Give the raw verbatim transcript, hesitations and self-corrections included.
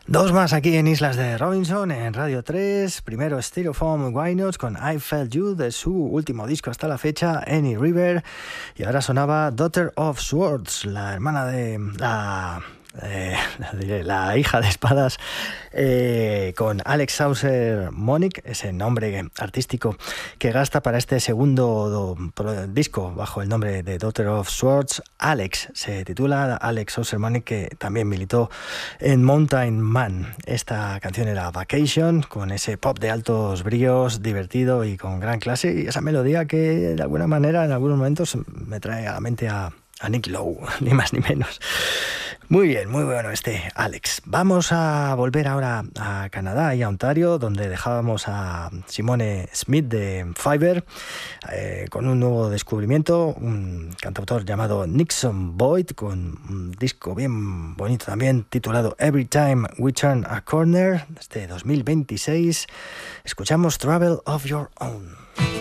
Dos más aquí en Islas de Robinson, en Radio tres. Primero Styrofoam Why Not con I Felt You, de su último disco hasta la fecha, Any River. Y ahora sonaba Daughter of Swords, la hermana de... la... Eh, la hija de espadas, eh, con Alex Saucer Monic, ese nombre artístico que gasta para este segundo do, disco bajo el nombre de Daughter of Swords. Alex se titula, Alex Saucer Monic, que también militó en Mountain Man. Esta canción era Vacation, con ese pop de altos bríos, divertido y con gran clase, y esa melodía que de alguna manera en algunos momentos me trae a la mente a a Nick Lowe, ni más ni menos. Muy bien, muy bueno este Alex. Vamos a volver ahora a Canadá y a Ontario, donde dejábamos a Simone Smith de Fiverr, eh, con un nuevo descubrimiento, un cantautor llamado Nixon Boyd, con un disco bien bonito también, titulado Every Time We Turn a Corner, desde dos mil veintiséis. Escuchamos Travel of Your Own.